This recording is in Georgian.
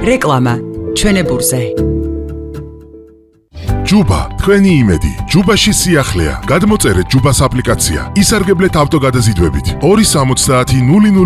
რეკლამა ჩვენებურზე. ჯუბა, თქვენი იმედი. ჯუბაში სიახლეა. გადმოწერეთ ჯუბას აპლიკაცია. ისარგებლეთ ავტოგადაზიდვებით. 270 00